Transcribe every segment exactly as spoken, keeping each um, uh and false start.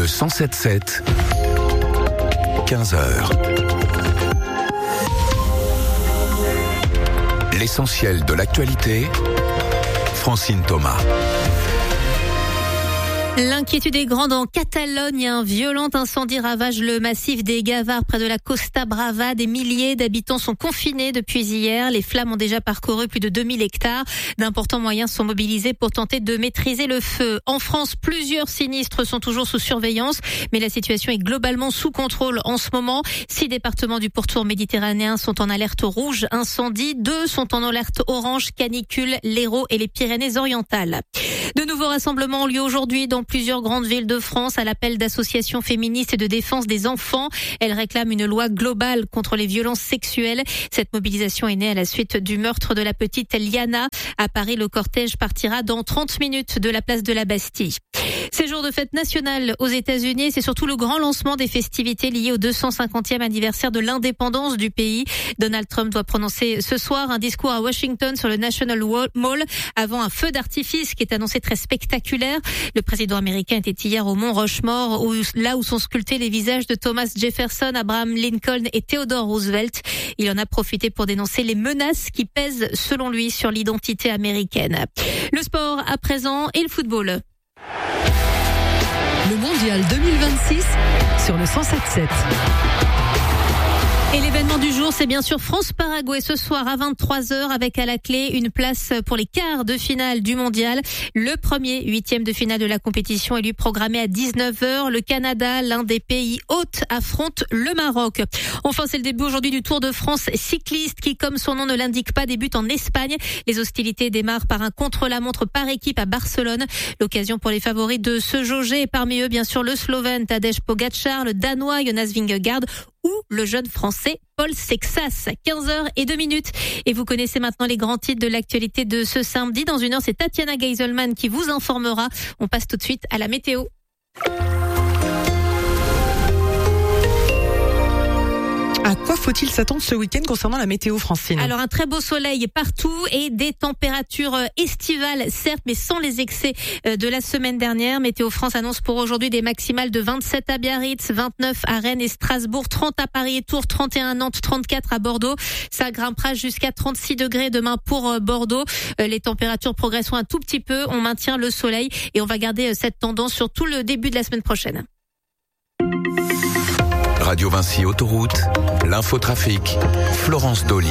Le cent sept sept, quinze heures. L'essentiel de l'actualité, Francine Thomas. L'inquiétude est grande en Catalogne. Un violent incendie ravage le massif des Gavarres près de la Costa Brava. Des milliers d'habitants sont confinés depuis hier. Les flammes ont déjà parcouru plus de deux mille hectares. D'importants moyens sont mobilisés pour tenter de maîtriser le feu. En France, plusieurs sinistres sont toujours sous surveillance, mais la situation est globalement sous contrôle en ce moment. Six départements du pourtour méditerranéen sont en alerte rouge incendie. Deux sont en alerte orange canicule, l'Hérault et les Pyrénées-Orientales. De nouveaux rassemblements ont lieu aujourd'hui dans plusieurs grandes villes de France à l'appel d'associations féministes et de défense des enfants. Elles réclament une loi globale contre les violences sexuelles. Cette mobilisation est née à la suite du meurtre de la petite Liana. À Paris, le cortège partira dans trente minutes de la place de la Bastille. Ces jours de fête nationale aux États-Unis, c'est surtout le grand lancement des festivités liées au deux cent cinquantième anniversaire de l'indépendance du pays. Donald Trump doit prononcer ce soir un discours à Washington sur le National Mall avant un feu d'artifice qui est annoncé très spectaculaire. Le président américain était hier au Mont Rushmore, où, là où sont sculptés les visages de Thomas Jefferson, Abraham Lincoln et Theodore Roosevelt. Il en a profité pour dénoncer les menaces qui pèsent, selon lui, sur l'identité américaine. Le sport à présent et le football. Le mondial deux mille vingt-six sur le cent sept sept. Et l'événement du jour, c'est bien sûr France-Paraguay ce soir à vingt-trois heures avec à la clé une place pour les quarts de finale du mondial. Le premier huitième de finale de la compétition est lui programmé à dix-neuf heures. Le Canada, l'un des pays hôtes, affronte le Maroc. Enfin, c'est le début aujourd'hui du Tour de France cycliste qui, comme son nom ne l'indique pas, débute en Espagne. Les hostilités démarrent par un contre-la-montre par équipe à Barcelone. L'occasion pour les favoris de se jauger et parmi eux, bien sûr, le Slovène Tadej Pogačar, le Danois Jonas Vingegaard ou le jeune Français Paul Sexas. quinze heures et deux minutes. Et vous connaissez maintenant les grands titres de l'actualité de ce samedi. Dans une heure, c'est Tatiana Geiselman qui vous informera. On passe tout de suite à la météo. À quoi faut-il s'attendre ce week-end concernant la météo, Francine ? Alors, un très beau soleil partout et des températures estivales, certes, mais sans les excès de la semaine dernière. Météo France annonce pour aujourd'hui des maximales de vingt-sept à Biarritz, vingt-neuf à Rennes et Strasbourg, trente à Paris et Tours, trente et un à Nantes, trente-quatre à Bordeaux. Ça grimpera jusqu'à trente-six degrés demain pour Bordeaux. Les températures progresseront un tout petit peu. On maintient le soleil et on va garder cette tendance sur tout le début de la semaine prochaine. Radio Vinci Autoroute, l'infotrafic, Florence Dolly.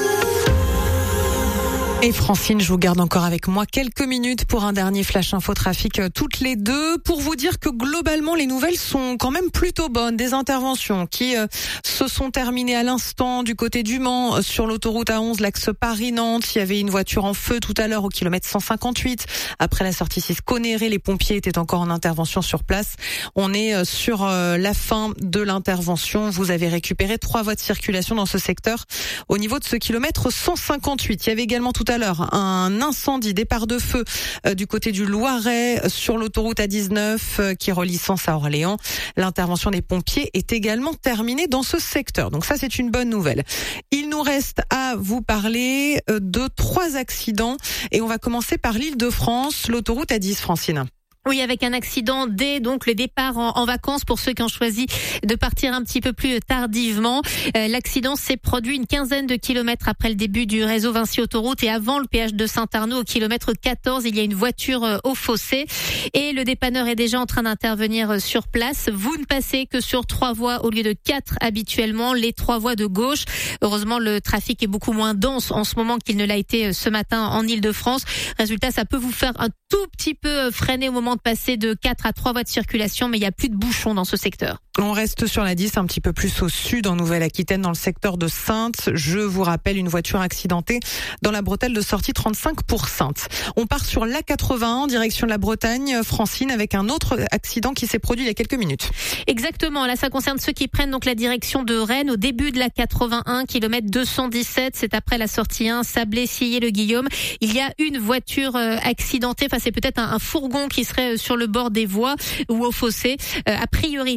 Et Francine, je vous garde encore avec moi quelques minutes pour un dernier flash infotrafic toutes les deux pour vous dire que globalement les nouvelles sont quand même plutôt bonnes. Des interventions qui euh, se sont terminées à l'instant du côté du Mans euh, sur l'autoroute A onze, l'axe Paris-Nantes. Il y avait une voiture en feu tout à l'heure au kilomètre cent cinquante-huit. Après la sortie six Conéré, les pompiers étaient encore en intervention sur place. On est euh, sur euh, la fin de l'intervention. Vous avez récupéré trois voies de circulation dans ce secteur au niveau de ce kilomètre cent cinquante-huit. Il y avait également tout à l'heure un incendie, départ de feu euh, du côté du Loiret sur l'autoroute A dix-neuf euh, qui relie Sens à Orléans. L'intervention des pompiers est également terminée dans ce secteur. Donc ça, c'est une bonne nouvelle. Il nous reste à vous parler euh, de trois accidents et on va commencer par l'Île-de-France, l'autoroute A dix, Francine. Oui, avec un accident dès donc le départ en, en vacances pour ceux qui ont choisi de partir un petit peu plus tardivement. Euh, l'accident s'est produit une quinzaine de kilomètres après le début du réseau Vinci Autoroute et avant le péage de Saint-Arnaud au kilomètre quatorze. Il y a une voiture euh, au fossé et le dépanneur est déjà en train d'intervenir euh, sur place. Vous ne passez que sur trois voies au lieu de quatre habituellement, les trois voies de gauche. Heureusement, le trafic est beaucoup moins dense en ce moment qu'il ne l'a été euh, ce matin en Île-de-France. Résultat, ça peut vous faire un tout petit peu euh, freiner au moment de passer de quatre à trois voies de circulation, mais il n'y a plus de bouchons dans ce secteur. On reste sur la dix, un petit peu plus au sud, en Nouvelle-Aquitaine, dans le secteur de Saintes. Je vous rappelle une voiture accidentée dans la bretelle de sortie trente-cinq pour Saintes. On part sur l'A quatre-vingt-un, direction de la Bretagne, Francine, avec un autre accident qui s'est produit il y a quelques minutes. Exactement, là ça concerne ceux qui prennent donc la direction de Rennes au début de l'A quatre-vingt-un, kilomètre deux cent dix-sept, c'est après la sortie un, Sablé-Sillé-le-Guillaume. Il y a une voiture accidentée, enfin c'est peut-être un, un fourgon qui serait sur le bord des voies ou au fossé. Euh, a priori, pas de gêne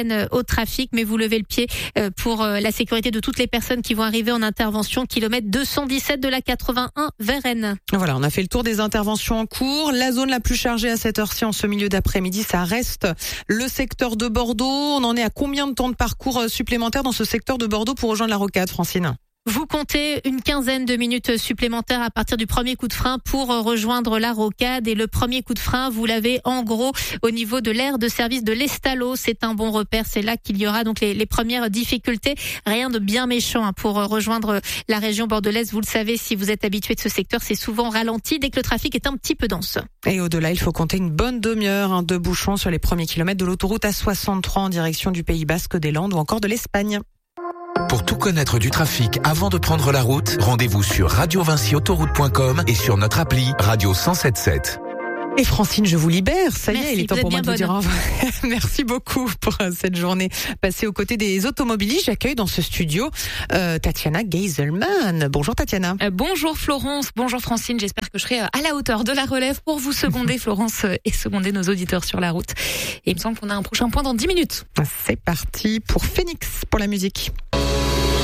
freine au trafic, mais vous levez le pied pour la sécurité de toutes les personnes qui vont arriver en intervention. Kilomètre deux cent dix-sept de la quatre-vingt-un vers Rennes. Voilà, on a fait le tour des interventions en cours. La zone la plus chargée à cette heure-ci en ce milieu d'après-midi, ça reste le secteur de Bordeaux. On en est à combien de temps de parcours supplémentaires dans ce secteur de Bordeaux pour rejoindre la rocade, Francine ? Vous comptez une quinzaine de minutes supplémentaires à partir du premier coup de frein pour rejoindre la rocade. Et le premier coup de frein, vous l'avez en gros au niveau de l'aire de service de l'Estalo. C'est un bon repère. C'est là qu'il y aura donc les, les premières difficultés. Rien de bien méchant hein, pour rejoindre la région bordelaise. Vous le savez, si vous êtes habitué de ce secteur, c'est souvent ralenti dès que le trafic est un petit peu dense. Et au-delà, il faut compter une bonne demi-heure hein, de bouchons sur les premiers kilomètres de l'autoroute A soixante-trois en direction du Pays Basque, des Landes ou encore de l'Espagne. Pour tout connaître du trafic avant de prendre la route, rendez-vous sur radio vinci autoroute point com et sur notre appli Radio cent soixante-dix-sept virgule sept. Et Francine, je vous libère. Ça Merci, y est, il est temps pour moi de vous dire au revoir. Merci beaucoup pour cette journée passée aux côtés des automobilistes. J'accueille dans ce studio euh, Tatiana Geiselman. Bonjour Tatiana. Euh, bonjour Florence, bonjour Francine. J'espère que je serai à la hauteur de la relève pour vous seconder Florence et seconder nos auditeurs sur la route. Et il me semble qu'on a un prochain point dans dix minutes. C'est parti pour Phoenix pour la musique.